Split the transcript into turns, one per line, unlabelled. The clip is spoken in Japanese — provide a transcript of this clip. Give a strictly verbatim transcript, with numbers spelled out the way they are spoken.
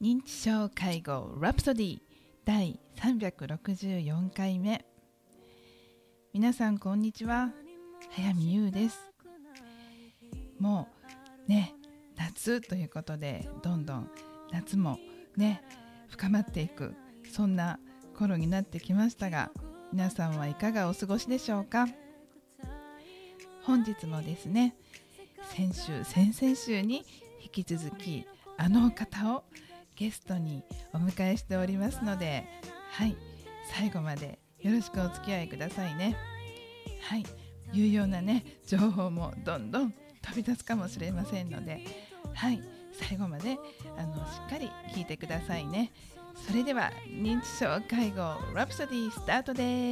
認知症介護ラプソディだいさんびゃくろくじゅうよんかいめ。皆さんこんにちは、早見優です。もうね、夏ということでどんどん夏もね深まっていく、そんな頃になってきましたが、皆さんはいかがお過ごしでしょうか。本日もですね、先週先々週に引き続きあの方をゲストにお迎えしておりますので、はい、最後までよろしくお付き合いくださいね。はい、有用なね情報もどんどん飛び出すかもしれませんので、はい、最後まであのしっかり聞いてくださいね。それでは認知症介護ラプソディスタートです。